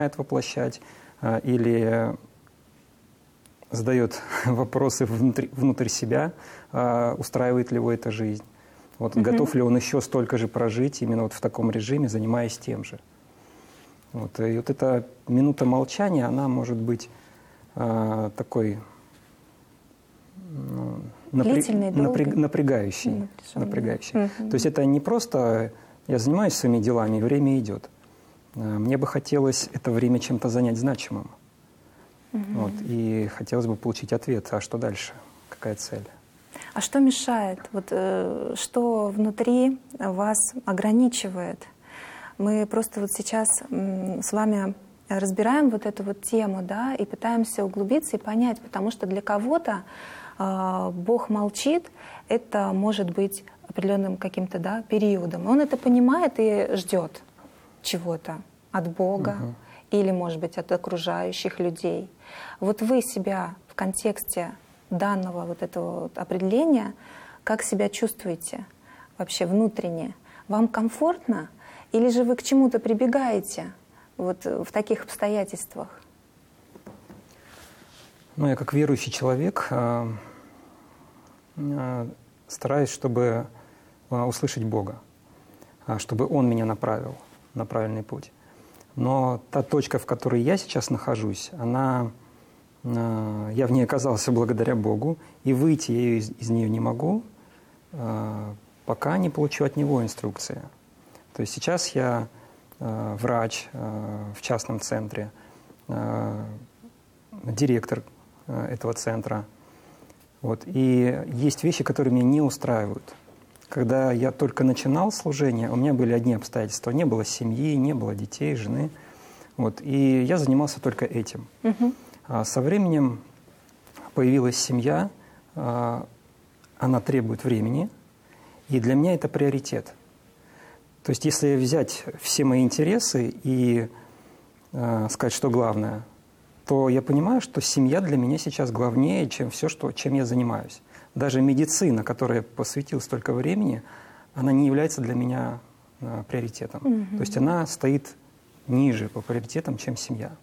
воплощать, или задает вопросы внутрь себя, устраивает ли его эта жизнь. Вот, готов ли он еще столько же прожить именно вот в таком режиме, занимаясь тем же. Вот, и вот эта минута молчания, она может быть такой напрягающей. То есть это не просто я занимаюсь своими делами, и время идет. Мне бы хотелось это время чем-то занять значимым. Вот, и хотелось бы получить ответ, а что дальше, какая цель. А что мешает? Вот, что внутри вас ограничивает? Мы просто вот сейчас с вами разбираем вот эту вот тему, да, и пытаемся углубиться и понять, потому что для кого-то Бог молчит, это может быть определенным каким-то, да, периодом. Он это понимает и ждет чего-то от Бога или, может быть, от окружающих людей. Вот вы себя в контексте данного вот этого вот определения, как себя чувствуете вообще внутренне? Вам комфортно или же вы к чему-то прибегаете вот в таких обстоятельствах? Ну, я как верующий человек стараюсь, чтобы услышать Бога, чтобы Он меня направил на правильный путь. Но та точка, в которой я сейчас нахожусь, я в ней оказался благодаря Богу, и выйти я из нее не могу, пока не получу от Него инструкции. То есть сейчас я врач в частном центре, директор этого центра. Вот. И есть вещи, которые меня не устраивают. Когда я только начинал служение, у меня были одни обстоятельства. Не было семьи, не было детей, жены. Вот. И я занимался только этим. А со временем появилась семья, она требует времени, и для меня это приоритет. То есть если взять все мои интересы и сказать, что главное, то я понимаю, что семья для меня сейчас главнее, чем все, чем я занимаюсь. Даже медицина, которой я посвятил столько времени, она не является для меня приоритетом. То есть она стоит ниже по приоритетам, чем семья.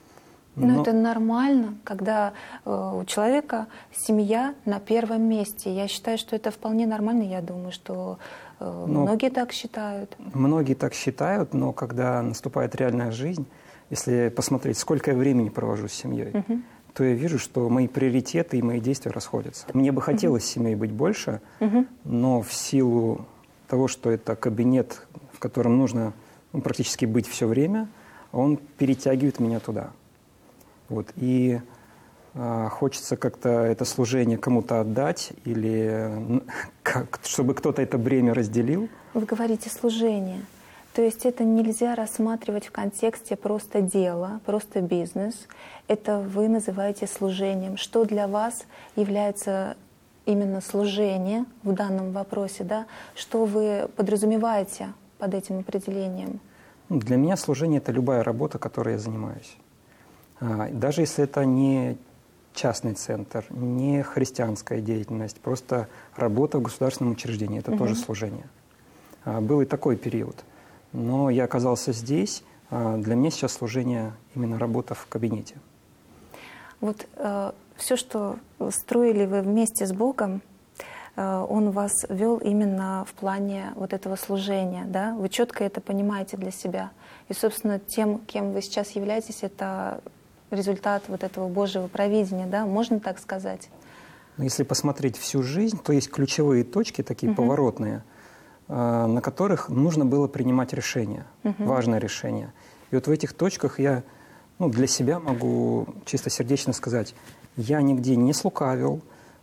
Но это нормально, когда у человека семья на первом месте. Я считаю, что это вполне нормально. Я думаю, что многие так считают. Многие так считают, но когда наступает реальная жизнь, если посмотреть, сколько я времени провожу с семьей, то я вижу, что мои приоритеты и мои действия расходятся. Мне бы хотелось с семьей быть больше, но в силу того, что это кабинет, в котором нужно практически быть все время, он перетягивает меня туда. Вот. И хочется как-то это служение кому-то отдать, или чтобы кто-то это бремя разделил. Вы говорите «служение». То есть это нельзя рассматривать в контексте просто дела, просто бизнес. Это вы называете служением. Что для вас является именно служение в данном вопросе? Да? Что вы подразумеваете под этим определением? Для меня служение – это любая работа, которой я занимаюсь. Даже если это не частный центр, не христианская деятельность, просто работа в государственном учреждении – это тоже служение. Был и такой период. Но я оказался здесь. Для меня сейчас служение именно работа в кабинете. Вот все, что строили вы вместе с Богом, Он вас вел именно в плане вот этого служения, да? Вы четко это понимаете для себя. И, собственно, тем, кем вы сейчас являетесь, это результат вот этого Божьего провидения, да? Можно так сказать? Если посмотреть всю жизнь, то есть ключевые точки, такие поворотные, на которых нужно было принимать решения, важное решение. И вот в этих точках я для себя могу чистосердечно сказать, я нигде не слукавил,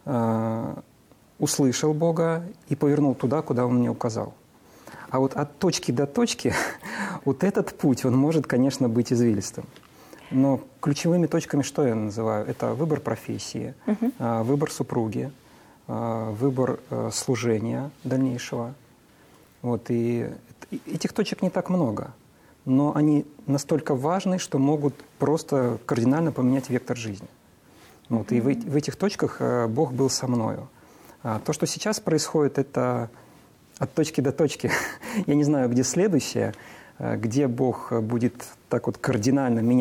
услышал Бога и повернул туда, куда Он мне указал. А вот от точки до точки вот этот путь, он может, конечно, быть извилистым. Но ключевыми точками что я называю? Это выбор профессии, выбор супруги, выбор служения дальнейшего. Вот, и этих точек не так много, но они настолько важны, что могут просто кардинально поменять вектор жизни. Вот, и в этих точках Бог был со мною. То, что сейчас происходит, это от точки до точки. Я не знаю, где следующее, где Бог будет так вот кардинально менять